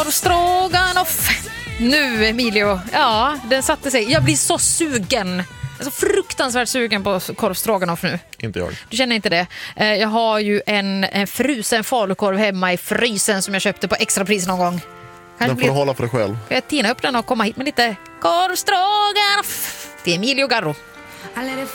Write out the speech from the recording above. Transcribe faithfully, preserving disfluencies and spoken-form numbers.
Stroganoff. Nu, Emilio. Ja, den satte sig. Jag blir så sugen. Så fruktansvärt sugen på korv stroganoff nu. Inte jag. Du känner inte det? Jag har ju en, en frusen falukorv hemma i frysen som jag köpte på extrapris någon gång. Kanske den får du hålla för dig själv. Ska jag tina upp den och komma hit med lite korv stroganoff till Emilio Garro.